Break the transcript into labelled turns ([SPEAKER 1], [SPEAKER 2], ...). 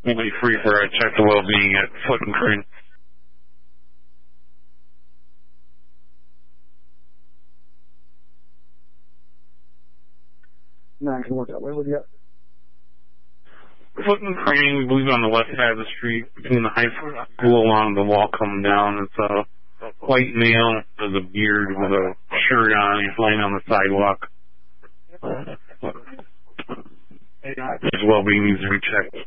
[SPEAKER 1] We'll be free for a check the well-being at Foot and Crane.
[SPEAKER 2] No, I can work that way. What do you got?
[SPEAKER 1] Foot and Crane, we believe on the left side of the street, between the high school along the wall coming down. It's a white male with a beard with a shirt on. He's laying on the sidewalk. His well-being needs to be checked.